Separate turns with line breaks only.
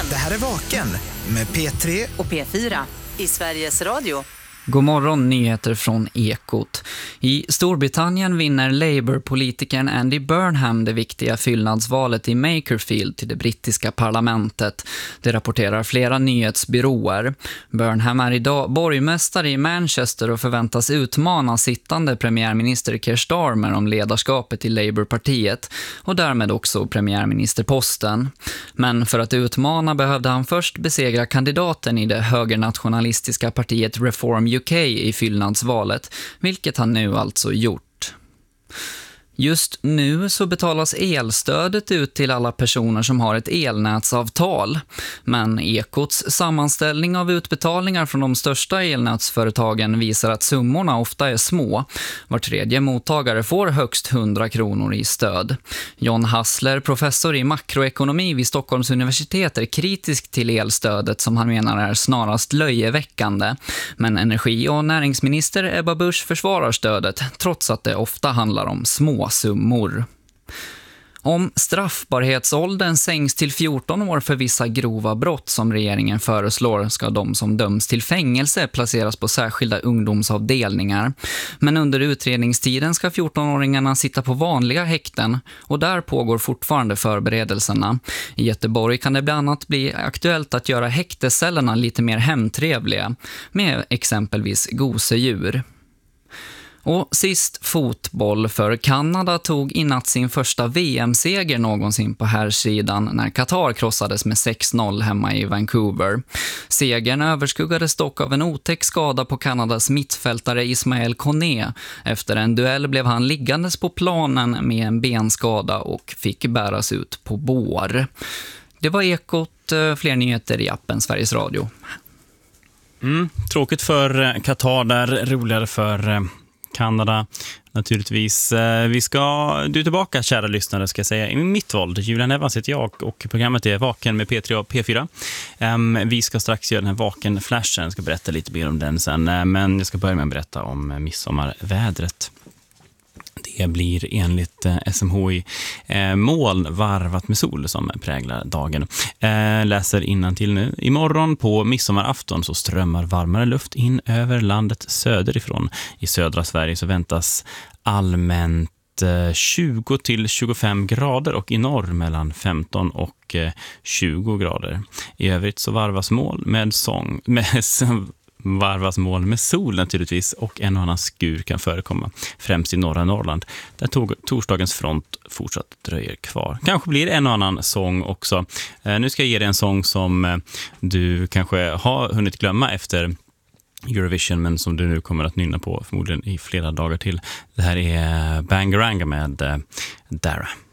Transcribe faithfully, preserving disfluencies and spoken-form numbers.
Vaken.
Det här är Vaken med P tre
och P fyra i Sveriges Radio.
God morgon, nyheter från Ekot. I Storbritannien vinner Labour-politikern Andy Burnham det viktiga fyllnadsvalet i Makerfield till det brittiska parlamentet. Det rapporterar flera nyhetsbyråer. Burnham är idag borgmästare i Manchester och förväntas utmana sittande premiärminister Keir Starmer om ledarskapet i Labour-partiet och därmed också premiärministerposten. Men för att utmana behövde han först besegra kandidaten i det högernationalistiska partiet Reform U K i fyllnadsvalet, vilket han nu alltså gjort. Just nu så betalas elstödet ut till alla personer som har ett elnätsavtal. Men Ekots sammanställning av utbetalningar från de största elnätsföretagen visar att summorna ofta är små. Var tredje mottagare får högst hundra kronor i stöd. John Hassler, professor i makroekonomi vid Stockholms universitet, är kritisk till elstödet som han menar är snarast löjeväckande. Men energi- och näringsminister Ebba Busch försvarar stödet trots att det ofta handlar om små summor. Om straffbarhetsåldern sänks till fjorton år för vissa grova brott som regeringen föreslår ska de som döms till fängelse placeras på särskilda ungdomsavdelningar. Men under utredningstiden ska fjortonåringarna sitta på vanliga häkten och där pågår fortfarande förberedelserna. I Göteborg kan det bland annat bli aktuellt att göra häktescellerna lite mer hemtrevliga med exempelvis gosedjur. Och sist fotboll, för Kanada tog i natt sin första V M-seger någonsin på herrsidan när Qatar krossades med sex noll hemma i Vancouver. Segern överskuggades dock av en otäck skada på Kanadas mittfältare Ismael Koné. Efter en duell blev han liggandes på planen med en benskada och fick bäras ut på bår. Det var Ekot, fler nyheter i appen Sveriges Radio.
Mm, tråkigt för Qatar där, roligare för Kanada naturligtvis. Vi ska, du är tillbaka, kära lyssnare, ska jag säga. I mitt våld, Julian Evans heter jag och programmet är Vaken med P tre och P fyra. Um, vi ska strax göra den här Vaken-flashen, jag ska berätta lite mer om den sen, men jag ska börja med att berätta om midsommarvädret. Det blir enligt eh, S M H I eh, moln varvat med sol som präglar dagen. Eh, läser innantill nu. Imorgon på midsommarafton så strömmar varmare luft in över landet söderifrån. I södra Sverige så väntas allmänt eh, tjugo till tjugofem grader och i norr mellan femton och eh, tjugo grader. I övrigt så varvas mål med sång med varvas mål med sol naturligtvis och en och annan skur kan förekomma, främst i norra Norrland där tog, torsdagens front fortsatt dröjer kvar. Kanske blir en och annan sång också. Eh, nu ska jag ge dig en sång som eh, du kanske har hunnit glömma efter Eurovision, men som du nu kommer att nynna på förmodligen i flera dagar till. Det här är Bangaranga med eh, Dara.